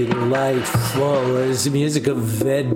Delightful is the music of Ved.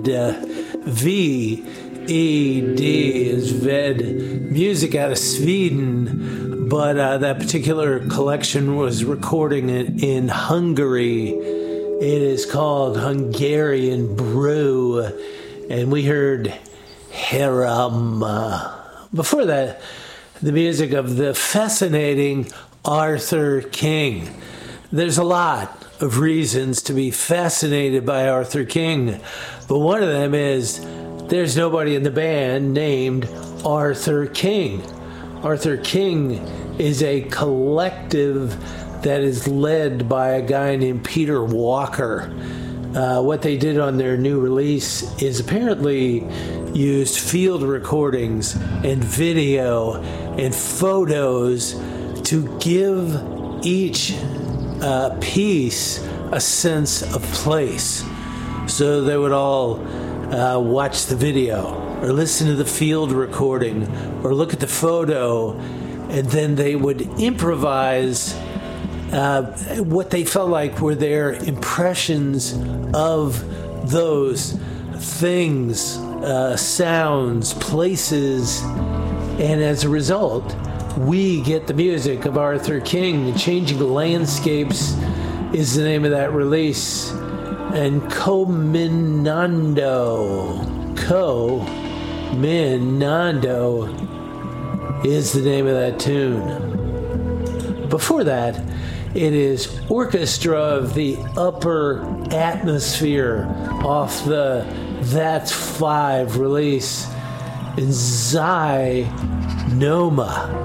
V-E-D is Ved. Music out of Sweden, but that particular collection was recording it in Hungary. It is called Hungarian Brew, and we heard Haram. Before that, the music of the fascinating Arthur King. There's a lot of reasons to be fascinated by Arthur King, but one of them is there's nobody in the band named Arthur King. Arthur King is a collective that is led by a guy named Peter Walker. What they did on their new release is apparently used field recordings and video and photos to give each piece a sense of place. So they would all watch the video or listen to the field recording or look at the photo, and then they would improvise what they felt like were their impressions of those things, sounds, places, and as a result, we get the music of Arthur King. Changing Landscapes is the name of that release. And Cominando is the name of that tune. Before that, it is Orchestra of the Upper Atmosphere off the That's Five release in Noma.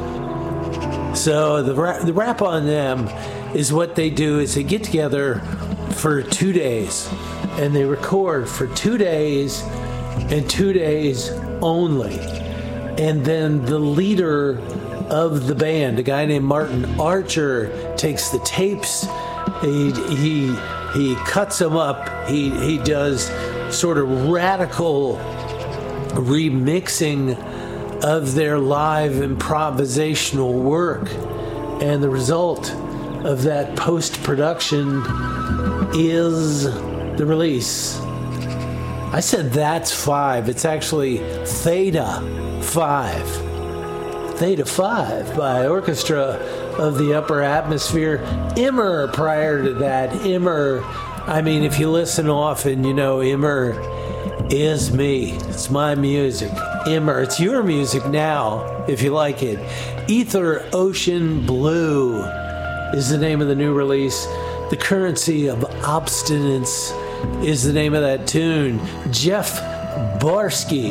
So the rap on them is what they do is they get together for 2 days and they record for 2 days and 2 days only. And then the leader of the band, a guy named Martin Archer, takes the tapes, he cuts them up, he does sort of radical remixing of their live improvisational work, and the result of that post-production is the release. I said That's Five. It's actually Theta 5. Theta 5 by Orchestra of the Upper Atmosphere. Immer prior to that. Immer, I mean, if you listen often, you know Immer is me. It's my music. Immer, it's your music now, if you like it. Ether Ocean Blue is the name of the new release. The Currency of Obstinance is the name of that tune. Jeff Barsky,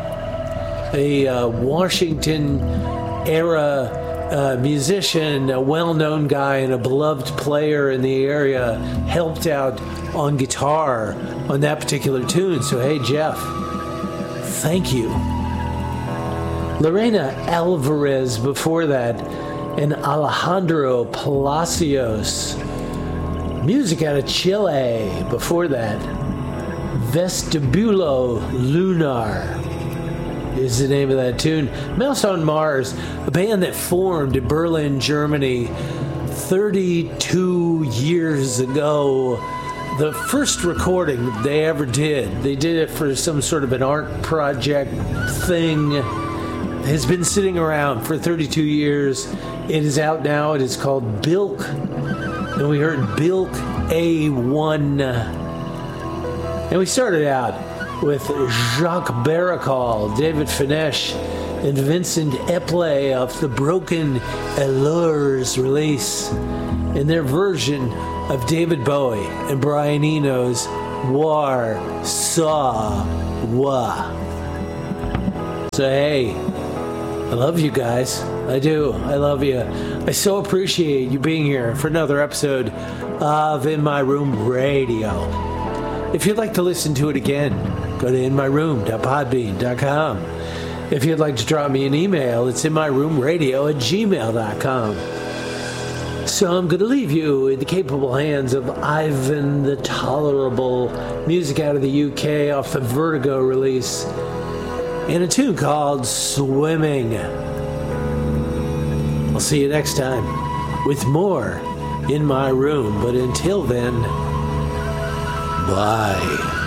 a Washington-era musician, a well-known guy and a beloved player in the area, helped out on guitar on that particular tune. So, hey, Jeff, thank you. Lorena Alvarez before that, and Alejandro Palacios. Music out of Chile before that. Vestibulo Lunar is the name of that tune. Mouse on Mars, a band that formed in Berlin, Germany 32 years ago. The first recording they ever did, they did it for some sort of an art project thing, has been sitting around for 32 years. It is out now. It is called Bilk. And we heard Bilk A1. And we started out with Jacques Baracol, David Finesh, and Vincent Epley off the Broken Allures release in their version of David Bowie and Brian Eno's War Saw Wa. So hey, I love you guys. I do. I love you. I so appreciate you being here for another episode of In My Room Radio. If you'd like to listen to it again, go to inmyroom.podbean.com. If you'd like to drop me an email, it's inmyroomradio@gmail.com. So I'm going to leave you in the capable hands of Ivan the Tolerable, music out of the UK off the Vertigo release, in a tune called Swimming. I'll see you next time with more In My Room, but until then, Bye.